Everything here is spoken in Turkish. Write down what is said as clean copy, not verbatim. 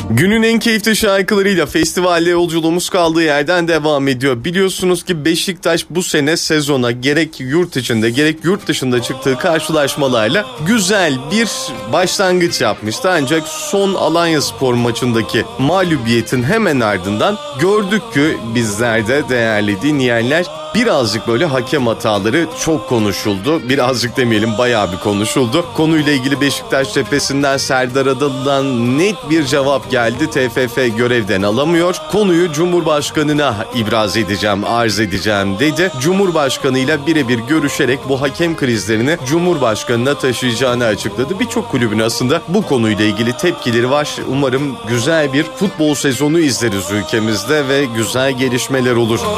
Günün en keyifli şarkılarıyla festivalde yolculuğumuz kaldığı yerden devam ediyor. Biliyorsunuz ki Beşiktaş bu sene sezona gerek yurt içinde gerek yurt dışında çıktığı karşılaşmalarla güzel bir başlangıç yapmıştı. Ancak son Alanyaspor maçındaki mağlubiyetin hemen ardından gördük ki bizler de değerli dinleyenler birazcık böyle hakem hataları çok konuşuldu. Birazcık demeyelim, bayağı bir konuşuldu. Konuyla ilgili Beşiktaş cephesinden Serdar Adalı'dan net bir cevap geldi. TFF görevden alamıyor. Konuyu Cumhurbaşkanı'na arz edeceğim dedi. Cumhurbaşkanı'yla birebir görüşerek bu hakem krizlerini Cumhurbaşkanı'na taşıyacağını açıkladı. Birçok kulübün aslında bu konuyla ilgili tepkileri var. Umarım güzel bir futbol sezonu izleriz ülkemizde ve güzel gelişmeler olur.